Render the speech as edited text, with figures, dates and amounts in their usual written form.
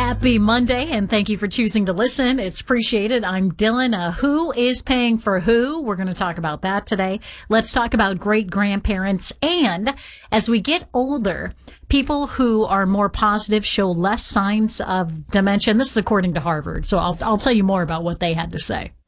Happy Monday, and thank you for choosing to listen. It's appreciated. I'm Dylan. Who is paying for who? We're going to talk about that today. Let's talk about great-grandparents. And as we get older, people who are more positive show less signs of dementia. And this is according to Harvard, so I'll tell you more about what they had to say.